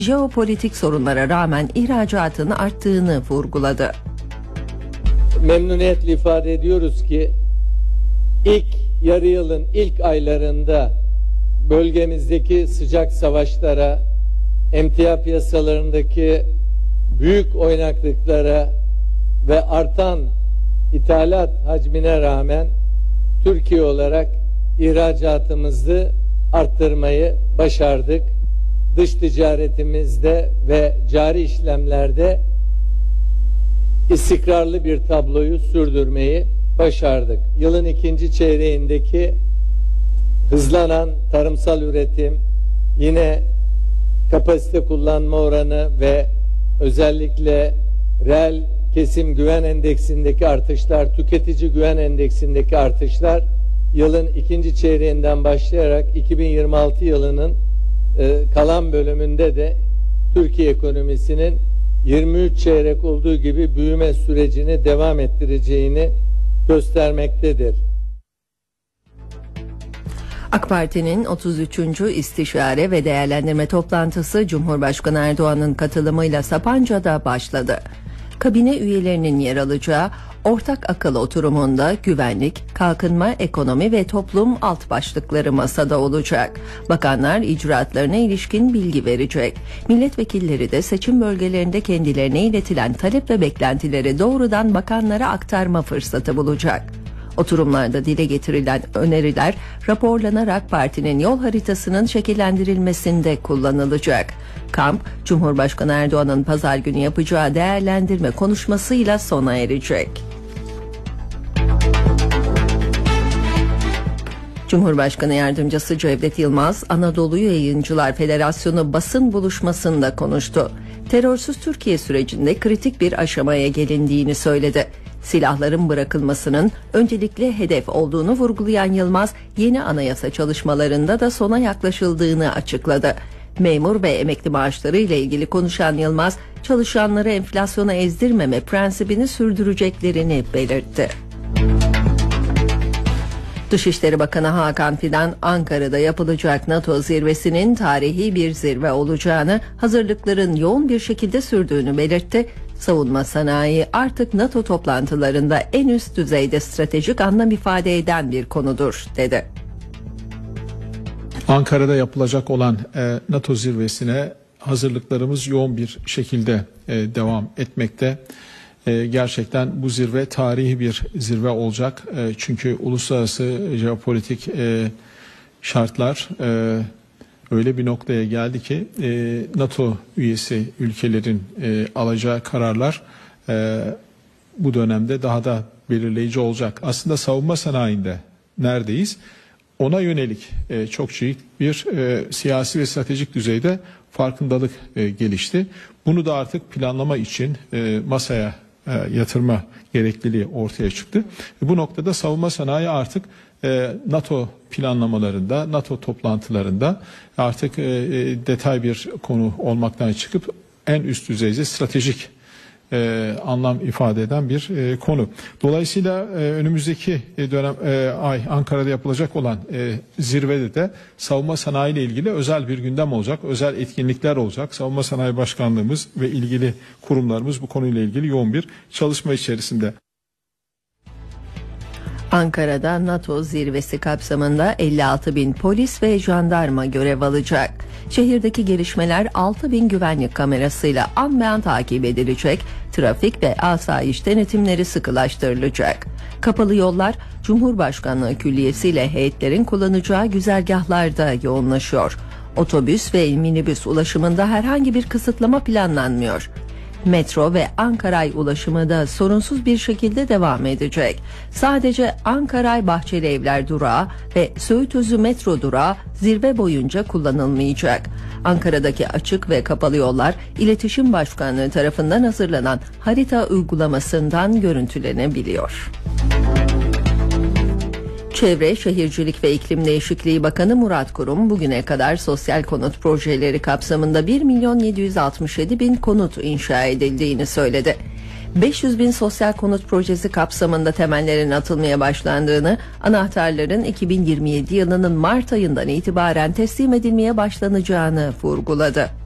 jeopolitik sorunlara rağmen ihracatın arttığını vurguladı. Memnuniyetle ifade ediyoruz ki ilk yarı yılın ilk aylarında bölgemizdeki sıcak savaşlara, emtia piyasalarındaki büyük oynaklıklara ve artan ithalat hacmine rağmen Türkiye olarak ihracatımızı arttırmayı başardık. Dış ticaretimizde ve cari işlemlerde istikrarlı bir tabloyu sürdürmeyi başardık. Yılın ikinci çeyreğindeki hızlanan tarımsal üretim, yine kapasite kullanma oranı ve özellikle reel kesim güven endeksindeki artışlar, tüketici güven endeksindeki artışlar yılın ikinci çeyreğinden başlayarak 2026 yılının kalan bölümünde de Türkiye ekonomisinin 23 çeyrek olduğu gibi büyüme sürecini devam ettireceğini göstermektedir. AK Parti'nin 33. İstişare ve Değerlendirme Toplantısı Cumhurbaşkanı Erdoğan'ın katılımıyla Sapanca'da başladı. Kabine üyelerinin yer alacağı ortak akıl oturumunda güvenlik, kalkınma, ekonomi ve toplum alt başlıkları masada olacak. Bakanlar icraatlarına ilişkin bilgi verecek. Milletvekilleri de seçim bölgelerinde kendilerine iletilen talep ve beklentileri doğrudan bakanlara aktarma fırsatı bulacak. Oturumlarda dile getirilen öneriler raporlanarak partinin yol haritasının şekillendirilmesinde kullanılacak. Kamp, Cumhurbaşkanı Erdoğan'ın pazar günü yapacağı değerlendirme konuşmasıyla sona erecek. Cumhurbaşkanı Yardımcısı Cevdet Yılmaz, Anadolu Yayıncılar Federasyonu basın buluşmasında konuştu. Terörsüz Türkiye sürecinde kritik bir aşamaya gelindiğini söyledi. Silahların bırakılmasının öncelikli hedef olduğunu vurgulayan Yılmaz, yeni anayasa çalışmalarında da sona yaklaşıldığını açıkladı. Memur ve emekli maaşları ile ilgili konuşan Yılmaz, çalışanları enflasyona ezdirmeme prensibini sürdüreceklerini belirtti. Dışişleri Bakanı Hakan Fidan, Ankara'da yapılacak NATO zirvesinin tarihi bir zirve olacağını, hazırlıkların yoğun bir şekilde sürdüğünü belirtti. Savunma sanayi artık NATO toplantılarında en üst düzeyde stratejik anlam ifade eden bir konudur, dedi. Ankara'da yapılacak olan NATO zirvesine hazırlıklarımız yoğun bir şekilde devam etmekte. Gerçekten bu zirve tarihi bir zirve olacak. Çünkü uluslararası jeopolitik şartlar öyle bir noktaya geldi ki NATO üyesi ülkelerin alacağı kararlar bu dönemde daha da belirleyici olacak. Aslında savunma sanayinde neredeyiz? Ona yönelik çok büyük bir siyasi ve stratejik düzeyde farkındalık gelişti. Bunu da artık planlama için masaya yatırma gerekliliği ortaya çıktı. Bu noktada savunma sanayi artık NATO planlamalarında, NATO toplantılarında artık detay bir konu olmaktan çıkıp en üst düzeyde stratejik anlam ifade eden bir konu. Dolayısıyla önümüzdeki dönem ay Ankara'da yapılacak olan zirvede de savunma sanayi ile ilgili özel bir gündem olacak, özel etkinlikler olacak. Savunma Sanayi Başkanlığımız ve ilgili kurumlarımız bu konuyla ilgili yoğun bir çalışma içerisinde. Ankara'da NATO zirvesi kapsamında 56 bin polis ve jandarma görev alacak. Şehirdeki gelişmeler 6 bin güvenlik kamerasıyla an be an takip edilecek, trafik ve asayiş denetimleri sıkılaştırılacak. Kapalı yollar Cumhurbaşkanlığı Külliyesi ile heyetlerin kullanacağı güzergahlarda yoğunlaşıyor. Otobüs ve minibüs ulaşımında herhangi bir kısıtlama planlanmıyor. Metro ve Ankaray ulaşımı da sorunsuz bir şekilde devam edecek. Sadece Ankaray Bahçeli Evler durağı ve Söğütözü metro durağı zirve boyunca kullanılmayacak. Ankara'daki açık ve kapalı yollar İletişim Başkanlığı tarafından hazırlanan harita uygulamasından görüntülenebiliyor. Çevre, Şehircilik ve İklim Değişikliği Bakanı Murat Kurum bugüne kadar sosyal konut projeleri kapsamında 1.767.000 konut inşa edildiğini söyledi. 500.000 sosyal konut projesi kapsamında temellerin atılmaya başlandığını, anahtarların 2027 yılının Mart ayından itibaren teslim edilmeye başlanacağını vurguladı.